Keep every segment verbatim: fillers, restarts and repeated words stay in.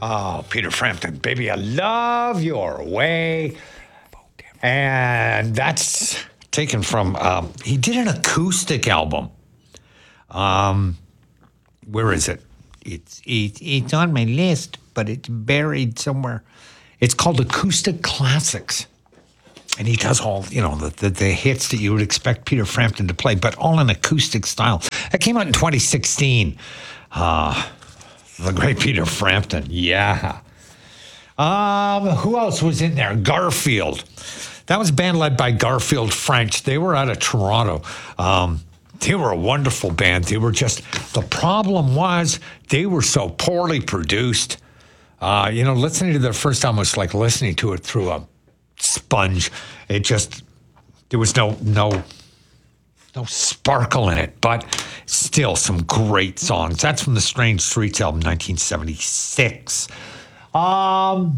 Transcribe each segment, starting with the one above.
Oh, Peter Frampton, baby, I love your way. And that's taken from, um, he did an acoustic album. Um, where is it? It's, it, it's on my list, but it's buried somewhere. It's called Acoustic Classics. And he does all, you know, the, the, the hits that you would expect Peter Frampton to play, but all in acoustic style. That came out in twenty sixteen. Uh, the great Peter Frampton, yeah. Um, who else was in there? Garfield. That was a band led by Garfield French. They were out of Toronto. Um, they were a wonderful band. They were just, the problem was they were so poorly produced. Uh, you know, listening to their first album was like listening to it through a sponge. It just, there was no, no, no sparkle in it, but still some great songs. That's from the Strange Streets album, nineteen seventy-six. Um,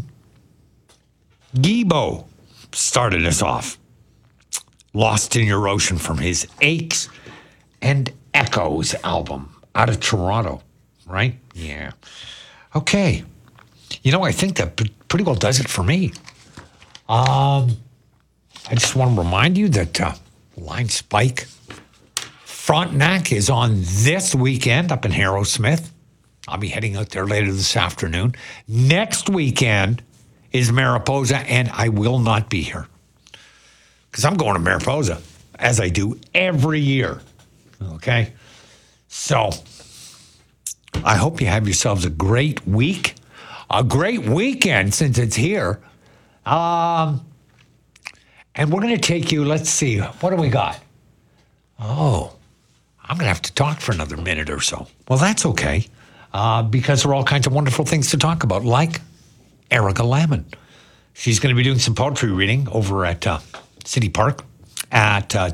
Gibo started us off. Lost in Your Ocean from his Aches and Echoes album out of Toronto, right? Yeah. Okay. You know, I think that pretty well does it for me. Um, I just want to remind you that uh, Line Spike Frontenac is on this weekend up in Harrowsmith. I'll be heading out there later this afternoon. Next weekend is Mariposa, and I will not be here because I'm going to Mariposa, as I do every year. Okay? So I hope you have yourselves a great week, a great weekend since it's here. Um, and we're going to take you, let's see, what do we got? Oh, I'm going to have to talk for another minute or so. Well, that's okay, uh, because there are all kinds of wonderful things to talk about, like Erica Lamon. She's going to be doing some poetry reading over at uh, City Park at, uh,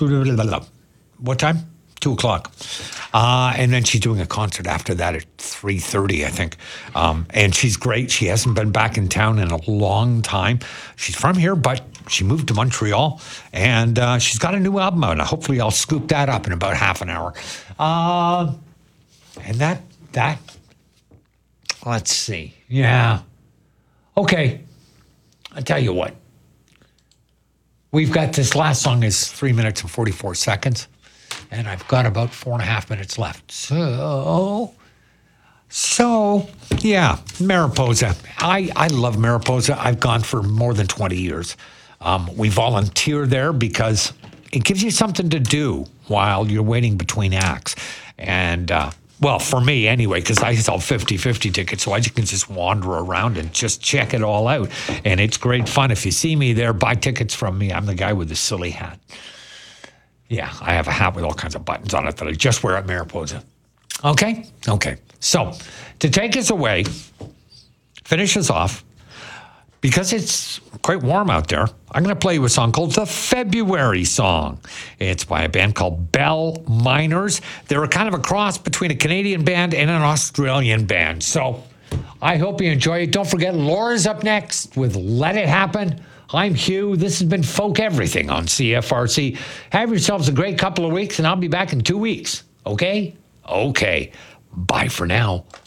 what time? Two o'clock. Uh, and then she's doing a concert after that at three thirty, I think. Um, and she's great. She hasn't been back in town in a long time. She's from here, but she moved to Montreal. And uh, she's got a new album out. And hopefully I'll scoop that up in about half an hour. Uh, and that, that, let's see. Yeah. Okay. I'll tell you what. We've got this last song is three minutes and forty-four seconds. And I've got about four and a half minutes left. So, so yeah, Mariposa. I, I love Mariposa. I've gone for more than twenty years. Um, we volunteer there because it gives you something to do while you're waiting between acts. And, uh, well, for me anyway, because I sell fifty-fifty tickets, so I can just wander around and just check it all out. And it's great fun. If you see me there, buy tickets from me. I'm the guy with the silly hat. Yeah, I have a hat with all kinds of buttons on it that I just wear at Mariposa. Okay? Okay. So, to take us away, finish us off, because it's quite warm out there, I'm going to play you a song called The February Song. It's by a band called Bell Miners. They're a kind of a cross between a Canadian band and an Australian band. So, I hope you enjoy it. Don't forget, Laura's up next with Let It Happen. I'm Hugh. This has been Folk Everything on C F R C. Have yourselves a great couple of weeks, and I'll be back in two weeks. Okay? Okay. Bye for now.